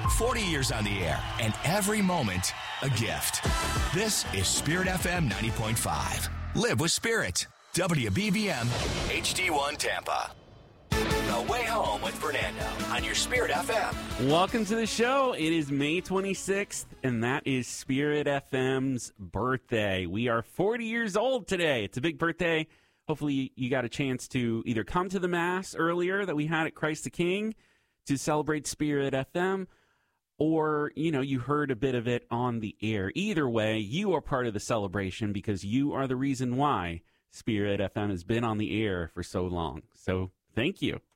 40 years on the air, and every moment a gift. This is Spirit FM 90.5. Live with Spirit. WBBM HD1 Tampa. The Way Home with Fernando on your Spirit FM. Welcome to the show. It is May 26th, and that is Spirit FM's birthday. We are 40 years old today. It's a big birthday. Hopefully you got a chance to either come to the Mass earlier that we had at Christ the King to celebrate Spirit FM, or, you heard a bit of it on the air. Either way, you are part of the celebration because you are the reason why Spirit FM has been on the air for so long. So thank you.